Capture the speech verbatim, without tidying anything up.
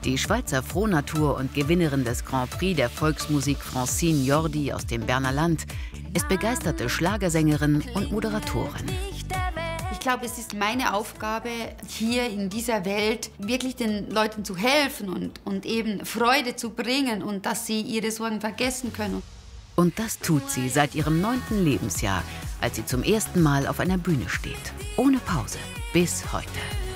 Die Schweizer Frohnatur und Gewinnerin des Grand Prix der Volksmusik Francine Jordi aus dem Berner Land ist begeisterte Schlagersängerin und Moderatorin. Ich glaube, es ist meine Aufgabe, hier in dieser Welt wirklich den Leuten zu helfen und, und eben Freude zu bringen und dass sie ihre Sorgen vergessen können. Und das tut sie seit ihrem neunten Lebensjahr, als sie zum ersten Mal auf einer Bühne steht. Ohne Pause. Bis heute.